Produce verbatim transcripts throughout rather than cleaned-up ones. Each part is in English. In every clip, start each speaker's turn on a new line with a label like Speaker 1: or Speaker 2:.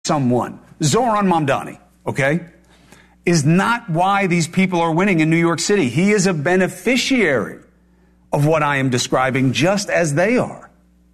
Speaker 1: someone, Zoran Mamdani, okay, is not why these people are winning in New York City. He is a beneficiary of what I am describing, just as they are.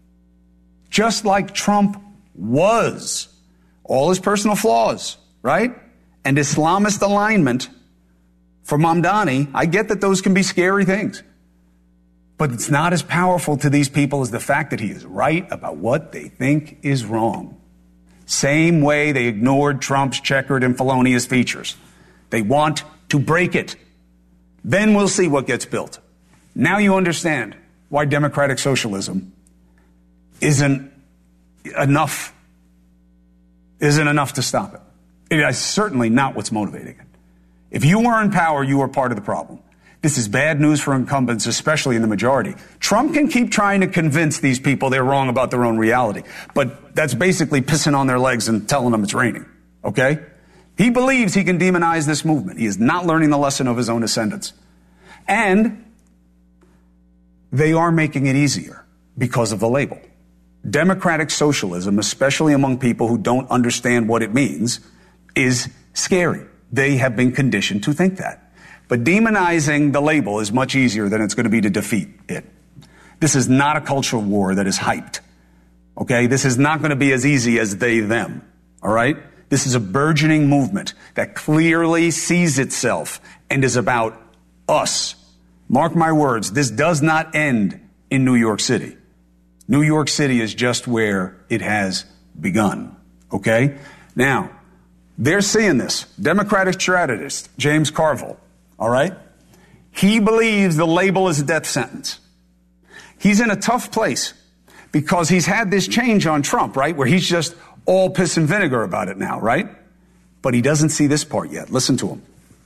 Speaker 1: Just like Trump was. All his personal flaws, right? And Islamist alignment for Mamdani, I get that those can be scary things. But it's not as powerful to these people as the fact that he is right about what they think is wrong. Same way they ignored Trump's checkered and felonious features. They want to break it. Then we'll see what gets built. Now you understand why democratic socialism isn't enough, isn't enough to stop it. It is certainly not what's motivating it. If you were in power, you were part of the problem. This is bad news for incumbents, especially in the majority. Trump can keep trying to convince these people they're wrong about their own reality, but that's basically pissing on their legs and telling them it's raining, okay? He believes he can demonize this movement. He is not learning the lesson of his own ascendants. And they are making it easier because of the label. Democratic socialism, especially among people who don't understand what it means, is scary. They have been conditioned to think that. But demonizing the label is much easier than it's going to be to defeat it. This is not a cultural war that is hyped. Okay? This is not going to be as easy as they, them. All right? This is a burgeoning movement that clearly sees itself and is about us. Mark my words, this does not end in New York City. New York City is just where it has begun. Okay? Now, they're seeing this. Democratic strategist James Carville, all right? He believes the label is a death sentence. He's in a tough place because he's had this change on Trump, right? Where he's just all piss and vinegar about it now, right? But he doesn't see this part yet. Listen to him.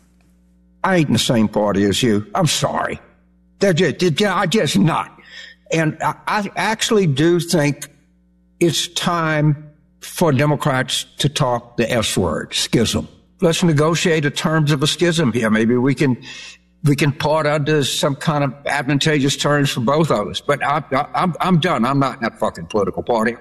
Speaker 2: I ain't in the same party as you. I'm sorry. They're just, they're, I'm just not. And I, I actually do think it's time for Democrats to talk the S word, schism. Let's negotiate the terms of a schism here. Maybe we can we can part under some kind of advantageous terms for both of us. But I, I, I'm I'm done. I'm not in that fucking political party.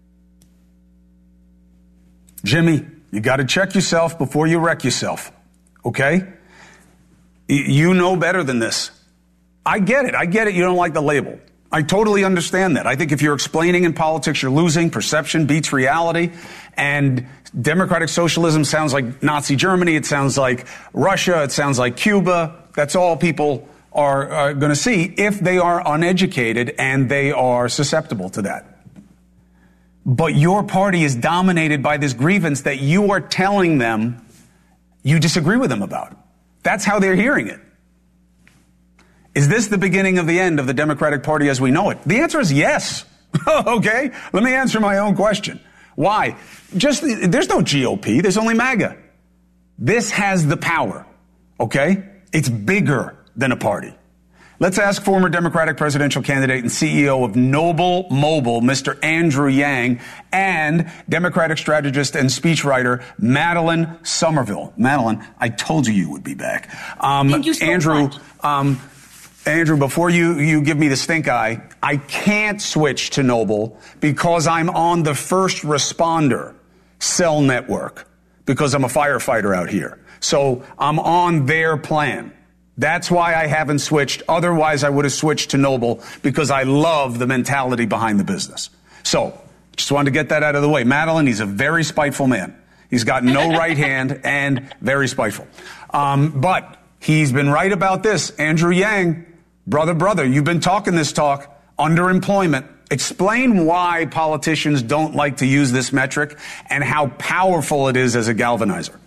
Speaker 1: Jimmy, you got to check yourself before you wreck yourself. Okay? You know better than this. I get it. I get it. You don't like the label. I totally understand that. I think if you're explaining in politics, you're losing. Perception beats reality. And democratic socialism sounds like Nazi Germany. It sounds like Russia. It sounds like Cuba. That's all people are, are going to see if they are uneducated and they are susceptible to that. But your party is dominated by this grievance that you are telling them you disagree with them about. That's how they're hearing it. Is this the beginning of the end of the Democratic Party as we know it? The answer is yes. Okay, let me answer my own question. Why? Just, there's no G O P, there's only MAGA. This has the power, okay? It's bigger than a party. Let's ask former Democratic presidential candidate and C E O of Noble Mobile, Mister Andrew Yang, and Democratic strategist and speechwriter Madeline Somerville. Madeline, I told you you would be back. Um,
Speaker 3: Thank you so
Speaker 1: Andrew,
Speaker 3: much.
Speaker 1: Um, Andrew, before you, you give me the stink eye, I can't switch to Noble because I'm on the first responder cell network because I'm a firefighter out here. So I'm on their plan. That's why I haven't switched. Otherwise, I would have switched to Noble because I love the mentality behind the business. So just wanted to get that out of the way. Madeline, he's a very spiteful man. He's got no right hand and very spiteful. Um, but he's been right about this. Andrew Yang, brother, brother, you've been talking this talk, underemployment. Explain why politicians don't like to use this metric and how powerful it is as a galvanizer.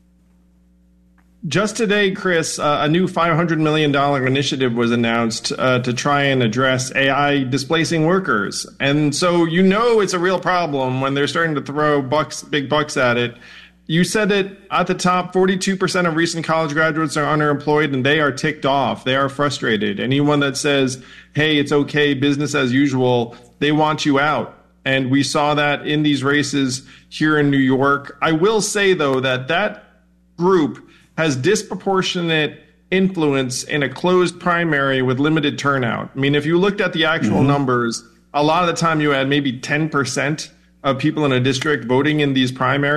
Speaker 4: Just today, Chris, uh, a new five hundred million dollars initiative was announced uh, to try and address A I displacing workers. And so you know it's a real problem when they're starting to throw bucks, big bucks at it. You said it at the top, forty-two percent of recent college graduates are underemployed, and they are ticked off. They are frustrated. Anyone that says, hey, it's okay, business as usual, they want you out. And we saw that in these races here in New York. I will say, though, that that group has disproportionate influence in a closed primary with limited turnout. I mean, if you looked at the actual mm-hmm. numbers, a lot of the time you had maybe ten percent of people in a district voting in these primaries